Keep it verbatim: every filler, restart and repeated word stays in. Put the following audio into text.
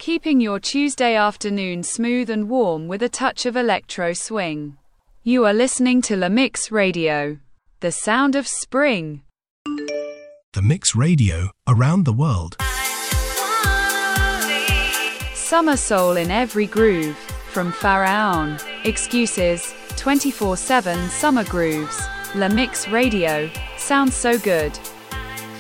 keeping your Tuesday afternoon smooth and warm with a touch of electro swing. You are listening to La Mix Radio, the sound of spring. The Mix Radio, around the world. Summer soul in every groove, from Pharaon, Excuses, twenty-four seven summer grooves. La Mix Radio, sounds so good.